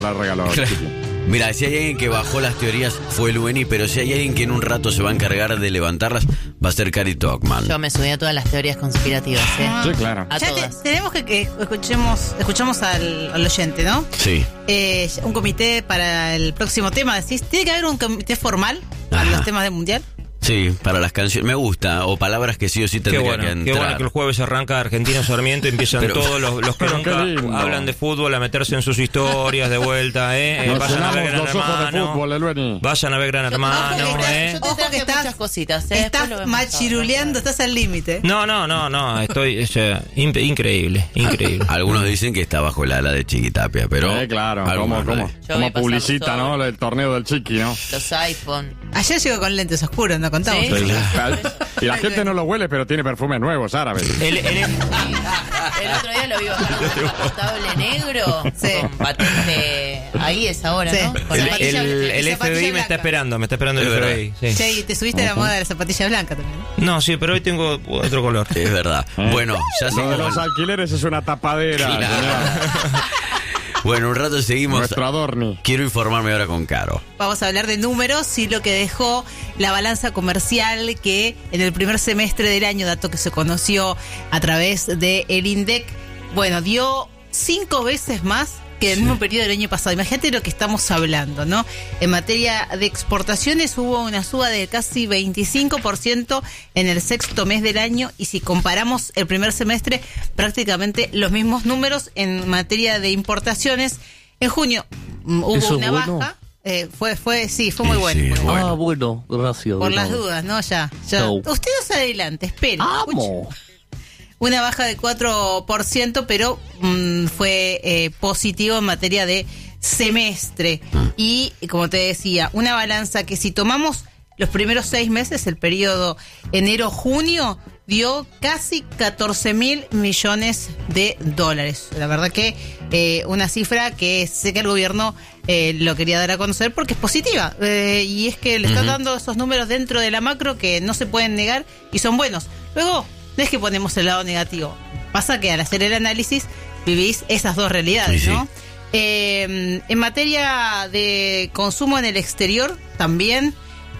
La regaló. Mira, si hay alguien que bajó las teorías fue el Beni, pero si hay alguien que en un rato se va a encargar de levantarlas, va a ser Cari Tocman. Yo me subí a todas las teorías conspirativas, Sí, claro. A Ya todas. tenemos que escuchamos al oyente, ¿no? Sí. Un comité para el próximo tema, decís. ¿Tiene que haber un comité formal para Ajá. los temas del mundial? Sí, para las canciones. Me gusta. O palabras que sí o sí tendrían que Qué entrar. bueno que el jueves arranca Argentina Sarmiento y empiezan Pero- todos los que Pero nunca qué lindo. hablan de fútbol a meterse en sus historias de vuelta, Nos vayan a ver llenamos Gran los ojos de Hermano. Fútbol, el Beni. Vayan a ver Gran Yo Hermano, te traje Ojo que estás- muchas cositas, después Estás lo vemos machiruleando, estás al límite. No, estoy increíble. Algunos dicen que está bajo el ala de Chiquitapia, pero... Claro, algunos como no. Yo voy a pasar publicita, todo. ¿no? El torneo del Chiqui, ¿no? Los iPhone. Ayer llegó con lentes oscuros, ¿no contamos? Sí. Y la gente no lo huele, pero tiene perfumes nuevos, árabes. El otro día lo vi bajar un descapotable negro Sí. con patente. Ahí es ahora, Sí. ¿no? Con El- zapatilla- El zapatilla FBI me blanca. está esperando el Es verdad. FBI. Sí. Che, y te subiste a la moda de la zapatilla blanca también. No, sí, pero hoy tengo otro color. Es verdad. Bueno, ya Lo de los seguimos. alquileres es una tapadera. Claro. señor. Bueno, un rato seguimos. Nuestro Adorni. Quiero informarme ahora con Caro. Vamos a hablar de números y lo que dejó la balanza comercial que en el primer semestre del año, dato que se conoció a través del INDEC, bueno, dio 5 veces más que en el mismo periodo del año pasado. Imagínate lo que estamos hablando, ¿no? En materia de exportaciones hubo una suba de casi 25% en el sexto mes del año y si comparamos el primer semestre, prácticamente los mismos números en materia de importaciones. En junio hubo ¿Eso es una bueno? baja. Fue muy bueno. Sí, muy bueno. bueno. Bueno, gracias. Por de las nuevo. dudas, ¿no? Ya. Chau. Usted no se adelante, espere. escuche. ¡Vamos! Una baja de 4%, pero fue positivo en materia de semestre. Y, como te decía, una balanza que si tomamos los primeros 6 meses, el periodo enero-junio, dio casi 14.000 millones de dólares. La verdad que una cifra que sé que el gobierno lo quería dar a conocer porque es positiva. Y es que le están dando esos números dentro de la macro que no se pueden negar y son buenos. Luego, no es que ponemos el lado negativo. Pasa que al hacer el análisis vivís esas dos realidades, Sí, ¿no? En materia de consumo en el exterior, también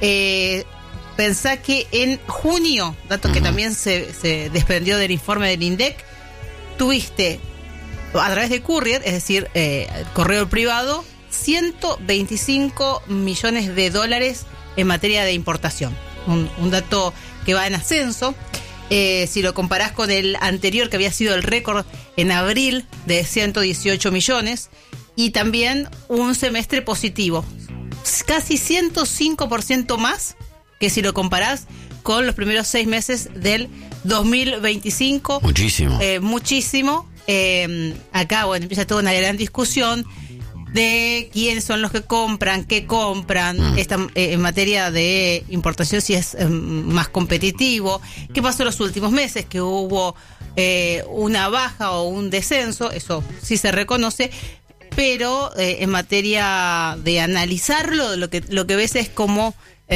pensá que en junio, dato que también se desprendió del informe del INDEC, tuviste a través de courier, es decir, correo privado, 125 millones de dólares en materia de importación. Un dato que va en ascenso. Si lo comparás con el anterior, que había sido el récord en abril de 118 millones, y también un semestre positivo, casi 105% más que si lo comparás con los primeros 6 meses del 2025. Muchísimo. Muchísimo. Acá, bueno, empieza toda una gran discusión de quiénes son los que compran, qué compran, en materia de importación, si es más competitivo. ¿Qué pasó en los últimos meses? Que hubo una baja o un descenso, eso sí se reconoce, pero en materia de analizarlo, lo que ves es como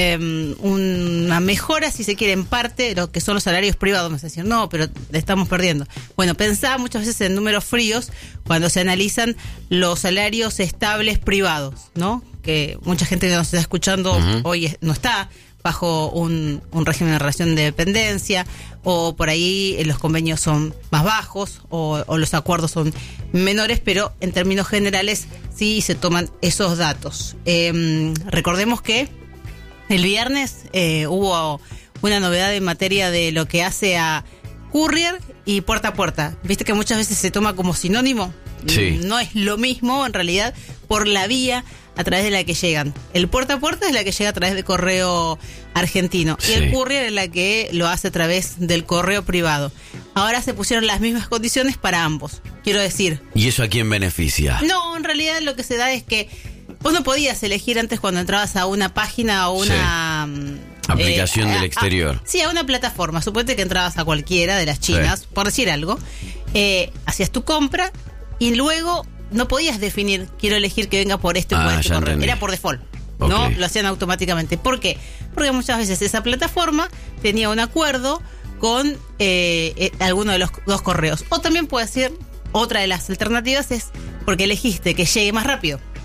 una mejora, si se quiere, en parte de lo que son los salarios privados. Me decían, no, pero le estamos perdiendo. Bueno, pensaba muchas veces en números fríos cuando se analizan los salarios estables privados, ¿no? Que mucha gente que nos está escuchando hoy no está bajo un régimen de relación de dependencia, o por ahí los convenios son más bajos, o los acuerdos son menores, pero en términos generales sí se toman esos datos. Recordemos que el viernes hubo una novedad en materia de lo que hace a courier y puerta a puerta. Viste que muchas veces se toma como sinónimo. Sí. No es lo mismo en realidad por la vía a través de la que llegan. El puerta a puerta es la que llega a través de correo argentino, Sí. y el courier es la que lo hace a través del correo privado. Ahora se pusieron las mismas condiciones para ambos. Quiero decir, ¿Y eso a quién beneficia? no, en realidad lo que se da es que vos no podías elegir antes cuando entrabas a una página o una Aplicación del exterior. Sí, a una plataforma. Suponete que entrabas a cualquiera de las chinas, Sí. por decir algo, hacías tu compra y luego no podías definir, quiero elegir que venga por este o por este ya correo. entendí. Era por default. ¿No? Ok. Lo hacían automáticamente. ¿Por qué? Porque muchas veces esa plataforma tenía un acuerdo con alguno de los dos correos. O también puede ser, otra de las alternativas es porque elegiste que llegue más rápido.